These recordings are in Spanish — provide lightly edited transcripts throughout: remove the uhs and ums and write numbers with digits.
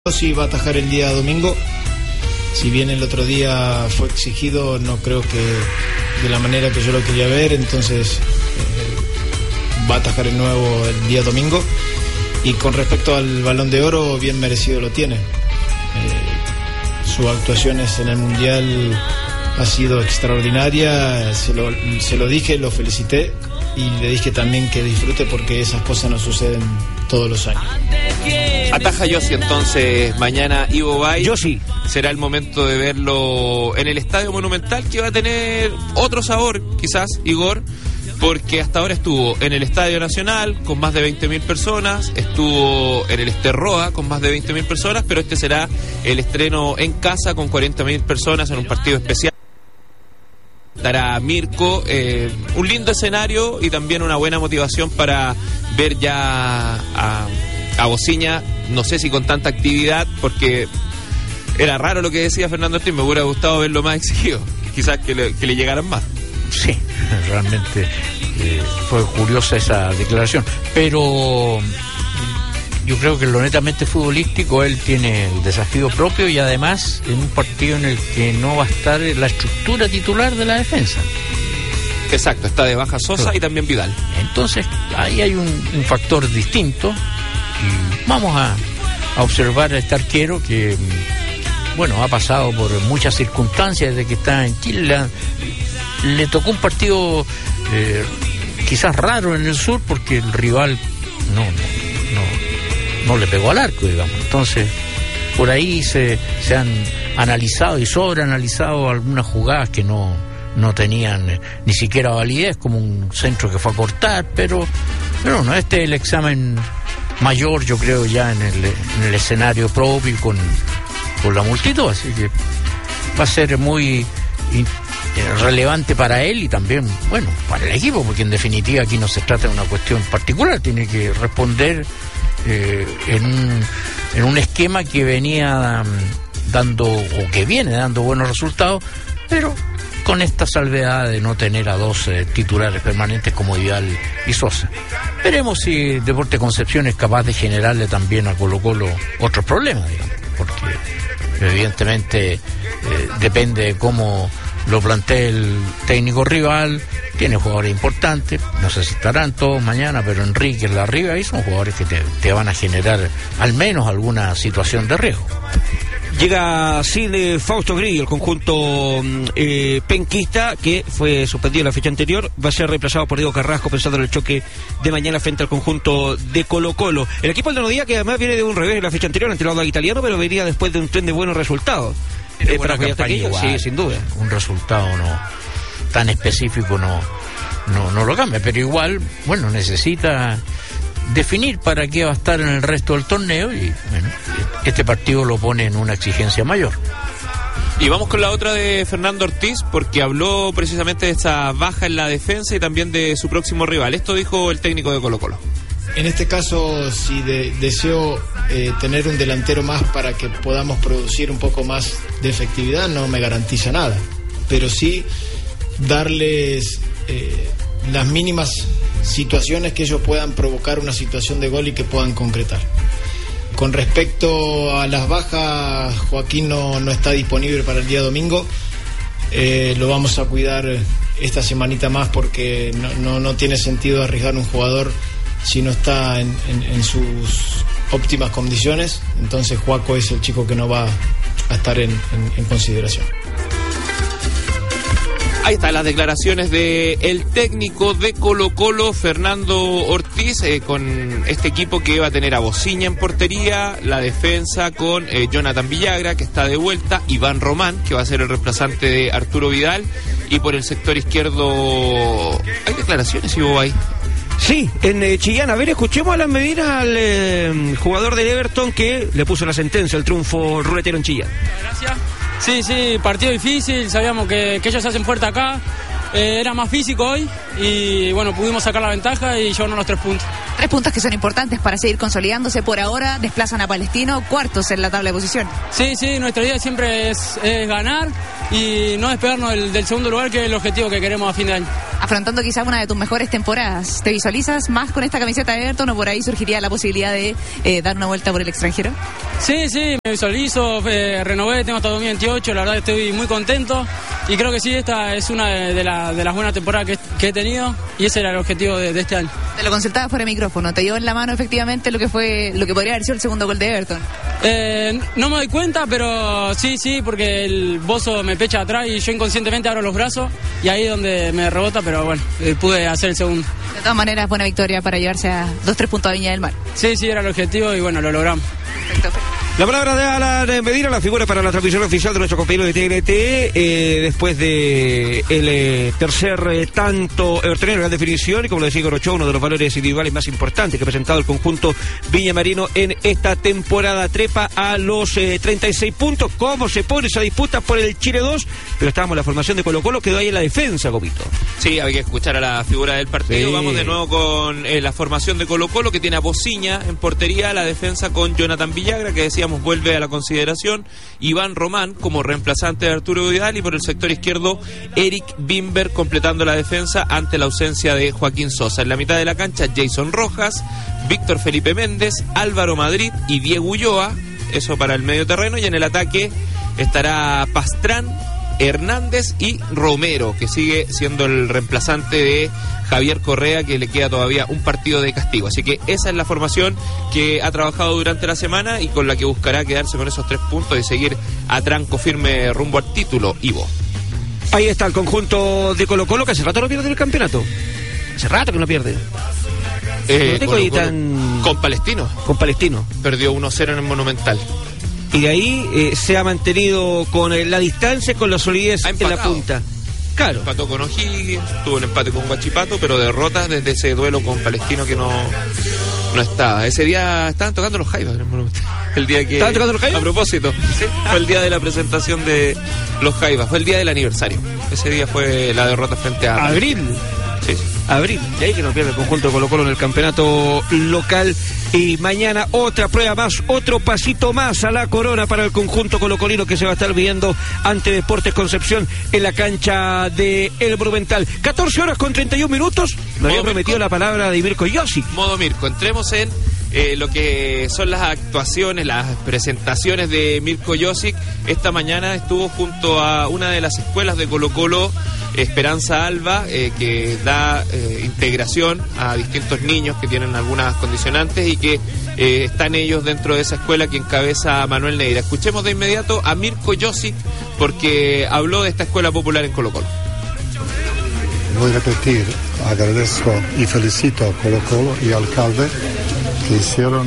Sí, va a atajar el día domingo. Si bien el otro día fue exigido, no creo que de la manera que yo lo quería ver, entonces va a atajar el nuevo el día domingo. Y con respecto al Balón de Oro, bien merecido lo tiene. Sus actuaciones en el Mundial ha sido extraordinaria, se lo dije, lo felicité y le dije también que disfrute porque esas cosas no suceden todos los años. Ataja Yossi entonces mañana Ivo Bay. Yossi. Será el momento de verlo en el Estadio Monumental, que va a tener otro sabor quizás, Igor, porque hasta ahora estuvo en el Estadio Nacional con más de 20.000 personas, estuvo en el Esterroa con más de 20.000 personas, pero este será el estreno en casa con 40.000 personas en un partido especial. Dará Mirko, un lindo escenario y también una buena motivación para ver ya a Bociña, no sé si con tanta actividad, porque era raro lo que decía Fernando Ortiz, me hubiera gustado verlo más exigido, quizás que le llegaran más. Sí, realmente fue curiosa esa declaración, pero yo creo que en lo netamente futbolístico él tiene el desafío propio y además en un partido en el que no va a estar la estructura titular de la defensa. Exacto, está de baja Sosa, claro, y también Vidal. Entonces ahí hay un factor distinto y vamos a observar a este arquero que, bueno, ha pasado por muchas circunstancias desde que está en Chile. Le tocó un partido quizás raro en el sur porque el rival no le pegó al arco, digamos. Entonces, por ahí se han analizado y sobreanalizado algunas jugadas que no tenían ni siquiera validez, como un centro que fue a cortar, pero no, este es el examen mayor, yo creo, ya en el escenario propio y con la multitud, así que va a ser muy relevante para él y también, bueno, para el equipo, porque en definitiva aquí no se trata de una cuestión particular, tiene que responder en un esquema que venía dando o que viene dando buenos resultados, pero con esta salvedad de no tener a dos titulares permanentes como Vidal y Sosa. Veremos si Deportes Concepción es capaz de generarle también a Colo-Colo otros problemas, digamos, porque evidentemente depende de cómo lo plantea el técnico rival. Tiene jugadores importantes, no sé si estarán todos mañana, pero Enrique, Larriba, ahí son jugadores que te van a generar al menos alguna situación de riesgo. Llega sin Fausto Grillo, el conjunto penquista, que fue suspendido en la fecha anterior, va a ser reemplazado por Diego Carrasco pensando en el choque de mañana frente al conjunto de Colo-Colo. El equipo del Donodía, que además viene de un revés en la fecha anterior ante el lado italiano, pero venía después de un tren de buenos resultados. Para igual, sí, sin duda. Un resultado tan específico no lo cambia, pero igual, bueno, necesita definir para qué va a estar en el resto del torneo y, bueno, este partido lo pone en una exigencia mayor. Y vamos con la otra de Fernando Ortiz, porque habló precisamente de esta baja en la defensa y también de su próximo rival. Esto dijo el técnico de Colo-Colo. En este caso, si deseo tener un delantero más para que podamos producir un poco más de efectividad, no me garantiza nada, pero sí darles las mínimas situaciones que ellos puedan provocar una situación de gol y que puedan concretar. Con respecto a las bajas, Joaquín no está disponible para el día domingo. Lo vamos a cuidar esta semanita más porque no tiene sentido arriesgar un jugador si no está en sus óptimas condiciones. Entonces Joaco es el chico que no va a estar en consideración. Ahí están las declaraciones de el técnico de Colo-Colo, Fernando Ortiz, con este equipo que va a tener a Bociña en portería, la defensa con Jonathan Villagra, que está de vuelta, Iván Román, que va a ser el reemplazante de Arturo Vidal, y por el sector izquierdo hay declaraciones, Ivo Bay. Sí, en Chillán. A ver, escuchemos a las medidas al jugador del Everton que le puso la sentencia al triunfo ruletero en Chillán. Gracias. Sí, partido difícil, sabíamos que ellos hacen fuerte acá, era más físico hoy y bueno, pudimos sacar la ventaja y llevarnos los 3 puntos. 3 puntos que son importantes para seguir consolidándose. Por ahora desplazan a Palestino, cuartos en la tabla de posiciones. Sí, nuestra idea siempre es ganar y no despegarnos del segundo lugar, que es el objetivo que queremos a fin de año. Afrontando quizás una de tus mejores temporadas, ¿te visualizas más con esta camiseta de Everton o por ahí surgiría la posibilidad de dar una vuelta por el extranjero? Sí, me visualizo, renové, tengo hasta 2028, la verdad estoy muy contento y creo que sí, esta es una de las buenas temporadas que he tenido y ese era el objetivo de este año. Te lo consultaba fuera de micrófono, ¿te dio en la mano efectivamente lo que podría haber sido el segundo gol de Everton? No me doy cuenta, pero sí, porque el Bozo me pecha atrás y yo inconscientemente abro los brazos y ahí es donde me rebota, pero bueno, pude hacer el segundo. De todas maneras, buena victoria para llevarse a 2-3 puntos a Viña del Mar. Sí, era el objetivo y bueno, lo logramos. Perfecto. La palabra de Alan Medina, la figura para la transmisión oficial de nuestro compañero de TNT, después de el tercer tanto evertonero en gran definición, y como lo decía Gorocho, uno de los valores individuales más importantes que ha presentado el conjunto viñamarino en esta temporada. Trepa a los 36 puntos. ¿Cómo se pone esa disputa por el Chile 2? Pero estábamos en la formación de Colo Colo, quedó ahí en la defensa, Gomito. Sí, había que escuchar a la figura del partido. Sí. Vamos de nuevo con la formación de Colo Colo, que tiene a Bociña en portería, la defensa con Jonathan Villagra, que decíamos vuelve a la consideración, Iván Román como reemplazante de Arturo Vidal, y por el sector izquierdo Eric Bimber completando la defensa ante la ausencia de Joaquín Sosa. En la mitad de la cancha Jason Rojas, Víctor Felipe Méndez, Álvaro Madrid y Diego Ulloa, eso para el medio terreno, y en el ataque estará Pastrán, Hernández y Romero, que sigue siendo el reemplazante de Javier Correa, que le queda todavía un partido de castigo. Así que esa es la formación que ha trabajado durante la semana y con la que buscará quedarse con esos 3 puntos y seguir a tranco firme rumbo al título, Ivo. Ahí está el conjunto de Colo Colo, que hace rato no pierde el campeonato. Hace rato que no pierde. No tengo ahí con Palestino. Con Palestino. Perdió 1-0 en el Monumental. Y de ahí se ha mantenido con la distancia, con la solidez en la punta. Claro. Empató con O'Higgins, tuvo un empate con Huachipato, pero derrotas desde ese duelo con Palestino que no estaba. Ese día estaban tocando los Jaivas en el Monumental. El día que... ¿Estaban tocando los Jaivas? A propósito, sí, fue el día de la presentación de los Jaivas, fue el día del aniversario. Ese día fue la derrota frente a... Abril. Sí. Abril, y ahí que no pierde el conjunto de Colo Colo en el campeonato local. Y mañana otra prueba más, otro pasito más a la corona para el conjunto colocolino, que se va a estar viendo ante Deportes Concepción en la cancha de El Monumental. 14 horas con 31 minutos. Me había prometido la palabra de Mirko Josic. Modo Mirko, entremos en lo que son las actuaciones, las presentaciones de Mirko Josic. Esta mañana estuvo junto a una de las escuelas de Colo Colo, Esperanza Alba, que da integración a distintos niños que tienen algunas condicionantes y que están ellos dentro de esa escuela que encabeza Manuel Neira. Escuchemos de inmediato a Mirko Josic porque habló de esta escuela popular en Colo Colo. Voy a repetir, agradezco y felicito a Colo Colo y al alcalde que hicieron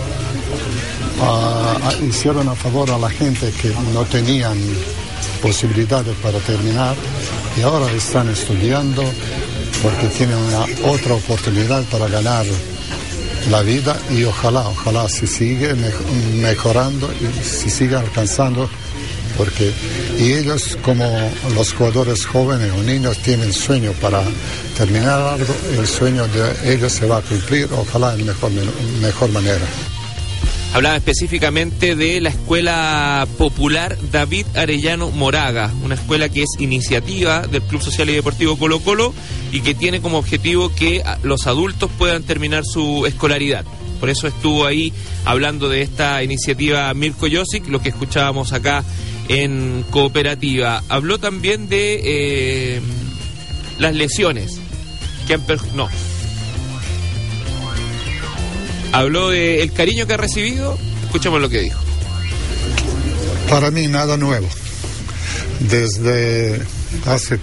a favor a la gente que no tenían posibilidades para terminar y ahora están estudiando porque tienen una otra oportunidad para ganar la vida y ojalá se sigue mejorando y se siga alcanzando, porque y ellos como los jugadores jóvenes o niños tienen sueño para terminar algo, el sueño de ellos se va a cumplir, ojalá en mejor manera. Hablaba específicamente de la Escuela Popular David Arellano Moraga, una escuela que es iniciativa del Club Social y Deportivo Colo Colo y que tiene como objetivo que los adultos puedan terminar su escolaridad. Por eso estuvo ahí hablando de esta iniciativa Mirko Josic, lo que escuchábamos acá en Cooperativa. Habló también de las lesiones que han habló del cariño que ha recibido. Escuchemos lo que dijo. Para mí nada nuevo. Desde hace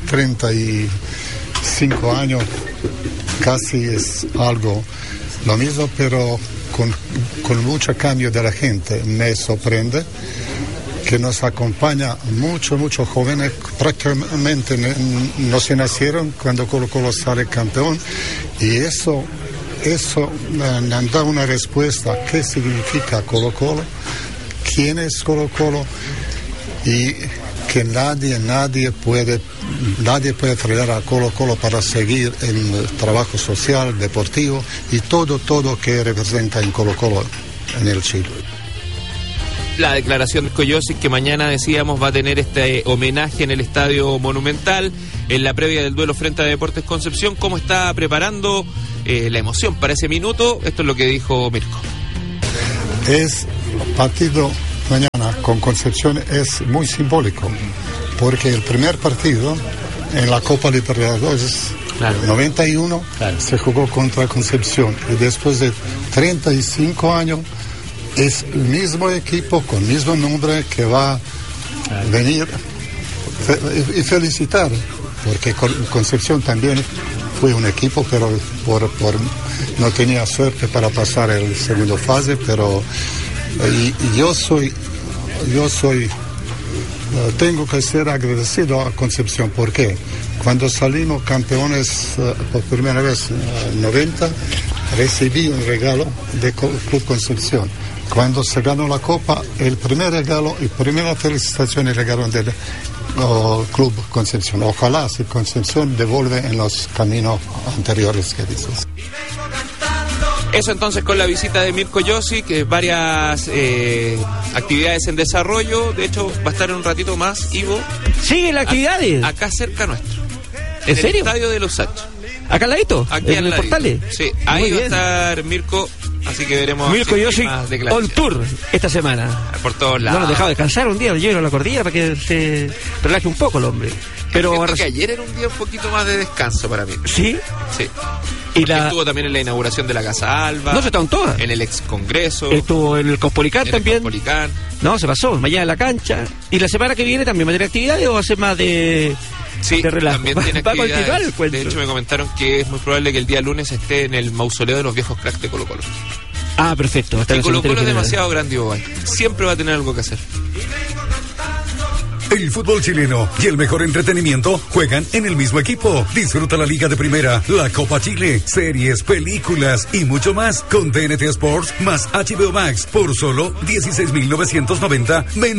35 años casi es algo lo mismo, pero con mucho cambio de la gente. Me sorprende que nos acompaña muchos jóvenes, prácticamente no se nacieron cuando Colo Colo sale campeón, y eso nos da una respuesta. ¿Qué significa Colo Colo? ¿Quién es Colo Colo? Y que nadie puede frenar a Colo-Colo para seguir el trabajo social, deportivo y todo que representa en Colo-Colo en el Chile. La declaración de Coyosic, que mañana decíamos va a tener este homenaje en el Estadio Monumental en la previa del duelo frente a Deportes Concepción. ¿Cómo está preparando la emoción para ese minuto? Esto es lo que dijo Mirko. Es partido mañana con Concepción, es muy simbólico, porque el primer partido en la Copa Libertadores, claro, 91, claro, se jugó contra Concepción, y después de 35 años es el mismo equipo con el mismo nombre que va a venir y felicitar, porque Concepción también fue un equipo, pero no tenía suerte para pasar el segundo fase, pero yo tengo que ser agradecido a Concepción, porque cuando salimos campeones por primera vez en 90, recibí un regalo de Club Concepción. Cuando se ganó la Copa, el primer regalo y primera felicitación el regalo del Club Concepción. Ojalá si Concepción devuelve en los caminos anteriores que dices. Eso entonces con la visita de Mirko Josic, varias actividades en desarrollo. De hecho, va a estar en un ratito más, Ivo. ¿Siguen las actividades? Acá cerca nuestro. ¿En serio? El Estadio de los Sachos. ¿Acá al ladito? Aquí ¿En el Portales? Sí, ahí va a estar Mirko, así que veremos. Mirko Josic on tour esta semana. Por todos lados. No lo dejaba descansar un día, llevo a la cordillera para que se relaje un poco el hombre. Pero que ayer era un día un poquito más de descanso para mí. ¿Sí? Sí. Y estuvo también en la inauguración de la Casa Alba. No, se estaban todas. En el ex Congreso. Estuvo en el Cospolicán también. Cospolicán. No, se pasó. Mañana en la cancha. ¿Y la semana que viene también va a tener actividades o va a ser más de relajo? También tiene va a continuar el cuento. De hecho, me comentaron que es muy probable que el día lunes esté en el mausoleo de los viejos cracks de Colo-Colo. Ah, perfecto. Y Colo-Colo es demasiado grande, Iván. Siempre va a tener algo que hacer. El fútbol chileno y el mejor entretenimiento juegan en el mismo equipo. Disfruta la Liga de Primera, la Copa Chile, series, películas y mucho más con TNT Sports más HBO Max por solo $16,990 mensuales.